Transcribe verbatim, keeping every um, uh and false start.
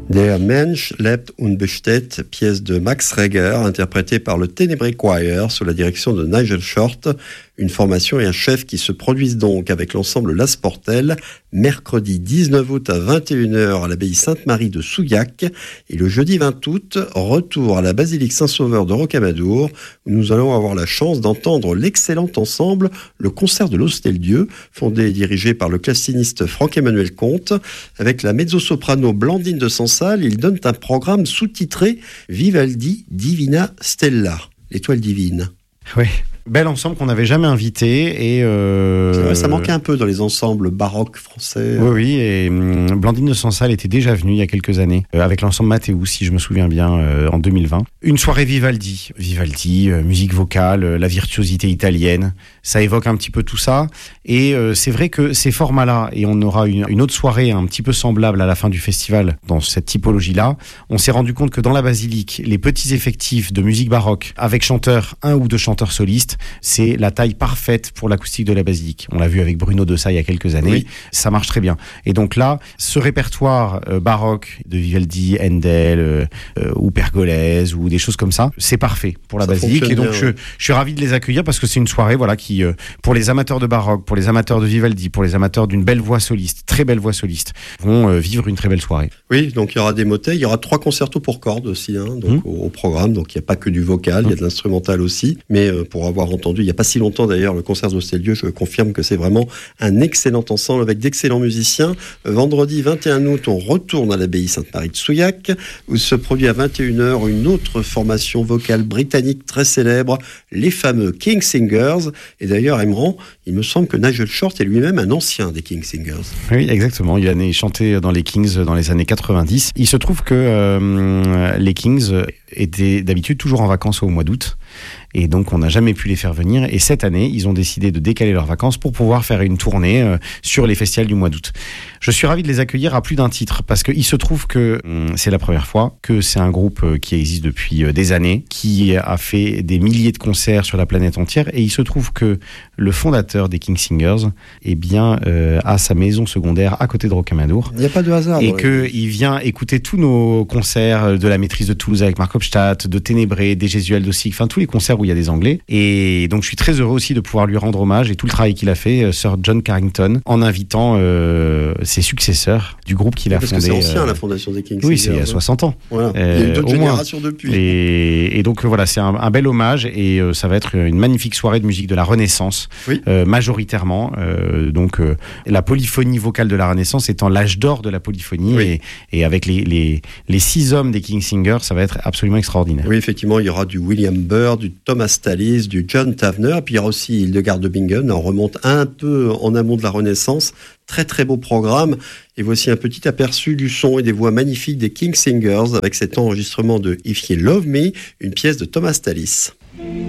Der Mensch lebt und besteht, pièce de Max Reger, interprétée par le Tenebrae Choir sous la direction de Nigel Short. Une formation et un chef qui se produisent donc avec l'ensemble Las Portelles, mercredi dix-neuf août à vingt et une heures à l'abbaye Sainte-Marie de Souillac, et le jeudi vingt août, retour à la basilique Saint-Sauveur de Rocamadour, où nous allons avoir la chance d'entendre l'excellent ensemble Le Concert de l'Hostel-Dieu, fondé et dirigé par le classiniste Franck-Emmanuel Comte. Avec la mezzo-soprano Blandine de Sansal, ils donnent un programme sous-titré Vivaldi Divina Stella, l'étoile divine. Oui. Bel ensemble qu'on n'avait jamais invité et euh... c'est vrai, ça manquait un peu dans les ensembles baroques français. Oui, oui, et hum, Blandine de Sansal était déjà venue il y a quelques années euh, avec l'ensemble Mathéou, si je me souviens bien, euh, en deux mille vingt. Une soirée Vivaldi, Vivaldi, euh, musique vocale, euh, la virtuosité italienne, ça évoque un petit peu tout ça. Et euh, c'est vrai que ces formats-là, et on aura une, une autre soirée un petit peu semblable à la fin du festival dans cette typologie-là, on s'est rendu compte que dans la basilique, les petits effectifs de musique baroque avec chanteurs, un ou deux chanteurs solistes, c'est la taille parfaite pour l'acoustique de la basilique. On l'a vu avec Bruno Dessay il y a quelques années, oui. Ça marche très bien. Et donc là, ce répertoire euh, baroque de Vivaldi, Handel euh, euh, ou Pergolèse ou des choses comme ça, c'est parfait pour la ça basilique. Et donc bien, je, ouais. je suis ravi de les accueillir parce que c'est une soirée voilà, qui, euh, pour les amateurs de baroque, pour les amateurs de Vivaldi, pour les amateurs d'une belle voix soliste, très belle voix soliste, vont euh, vivre une très belle soirée. Oui, donc il y aura des motets, il y aura trois concertos pour cordes aussi hein, donc mmh. au, au programme. Donc il n'y a pas que du vocal, mmh. il y a de l'instrumental aussi. Mais euh, pour avoir entendu, il n'y a pas si longtemps d'ailleurs, le concert de l'Hostel-Dieu, je confirme que c'est vraiment un excellent ensemble avec d'excellents musiciens. Vendredi vingt et un août, on retourne à l'abbaye Sainte-Marie de Souillac, où se produit à vingt et une heures une autre formation vocale britannique très célèbre, les fameux King Singers. Et d'ailleurs, Emran, il me semble que Nigel Short est lui-même un ancien des King Singers. Oui, exactement. Il a chanté dans les Kings dans les années quatre-vingt-dix. Il se trouve que euh, les Kings étaient d'habitude toujours en vacances au mois d'août. Et donc, on n'a jamais pu les faire venir. Et cette année, ils ont décidé de décaler leurs vacances pour pouvoir faire une tournée euh, sur les festivals du mois d'août. Je suis ravi de les accueillir à plus d'un titre parce qu'il se trouve que hum, c'est la première fois que c'est un groupe euh, qui existe depuis euh, des années, qui a fait des milliers de concerts sur la planète entière. Et il se trouve que le fondateur des King Singers eh bien, euh, a sa maison secondaire à côté de Rocamadour. Il n'y a pas de hasard. Et qu'il vient écouter tous nos concerts de la maîtrise de Toulouse avec Marc Hofstadt, de Ténébré, des Jésuel d'Ossig, enfin tous les concerts où il y a des Anglais. Et donc je suis très heureux aussi de pouvoir lui rendre hommage et tout le travail qu'il a fait, Sir John Carrington, en invitant euh, ses successeurs du groupe qu'il a Parce fondé. Parce que c'est ancien euh, la fondation des King Singers. Oui, c'est il y a soixante ans. Voilà. Euh, il y a d'autres au moins. générations depuis. Et, et donc voilà, c'est un, un bel hommage et euh, ça va être une magnifique soirée de musique de la Renaissance, oui. euh, majoritairement. Euh, donc euh, la polyphonie vocale de la Renaissance étant l'âge d'or de la polyphonie, oui. et, et avec les, les, les six hommes des King Singers, ça va être absolument extraordinaire. Oui, effectivement, il y aura du William Byrd, du Thomas Tallis, du John Tavener, puis il y aura aussi Hildegard de Bingen. On remonte un peu en amont de la Renaissance. Très très beau programme. Et voici un petit aperçu du son et des voix magnifiques des King Singers avec cet enregistrement de If You Love Me, une pièce de Thomas Tallis.